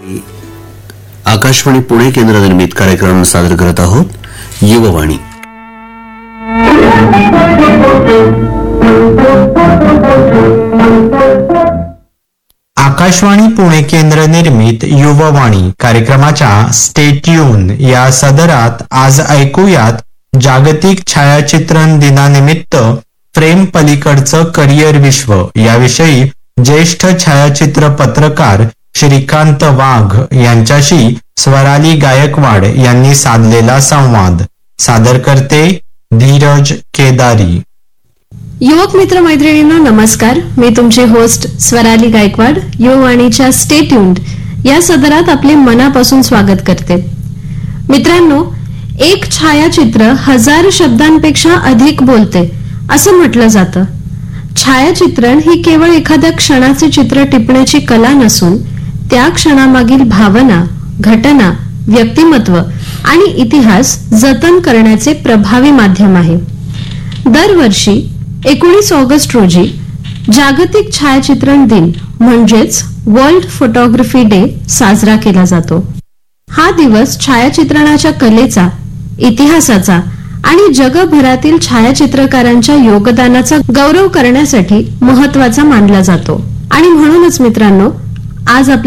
आकाशवाणी पुणे केंद्र निर्मित कार्यक्रम सादर करत आहोत युववाणी. आकाशवाणी पुणे केंद्र निर्मित युववाणी कार्यक्रमाच्या स्टे ट्यून या सदरात आज ऐकूयात जागतिक छायाचित्रण दिनानिमित्त फ्रेम पलीकडचं करिअर विश्व याविषयी ज्येष्ठ छायाचित्र पत्रकार श्रीकांत वाघ यांच्याशी स्वराली गायकवाड यांनी साधलेला संवाद. सादर करते धीरज केदारी. युवक मित्र मैत्रिणींनो नमस्कार. मी तुमची host Swarali Gaikwad युववाणीच्या stay tuned या सदरात आपले मनापासून स्वागत करते. मित्रांनो, एक छायाचित्र 1000 शब्दांपेक्षा अधिक बोलते असं म्हटलं जातं. छायाचित्रण ही केवळ एखाद्या क्षणाचे चित्र टिपण्याची कला नसून त्या क्षणामागील भावना, घटना, व्यक्तिमत्व आणि इतिहास जतन करण्याचे प्रभावी माध्यम आहे. दरवर्षी 19 ऑगस्ट रोजी जागतिक छायाचित्रण दिन म्हणजेच वर्ल्ड फोटोग्राफी डे साजरा केला जातो. हा दिवस छायाचित्रणाच्या कलेचा, इतिहासाचा आणि जगभरातील छायाचित्रकारांच्या योगदानाचा गौरव करण्यासाठी महत्वाचा मानला जातो. आणि म्हणूनच मित्रांनो, आज आपल्या